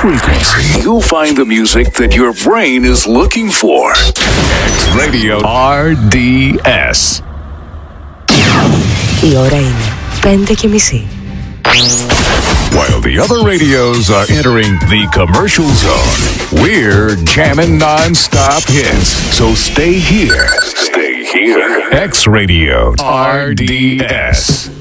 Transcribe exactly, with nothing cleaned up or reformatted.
frequency, you'll find the music that your brain is looking for. X Radio R D S. Η ώρα είναι πέντε και μισή. While the other radios are entering the commercial zone, we're jamming non-stop hits. So stay here. Stay here. X Radio R D S.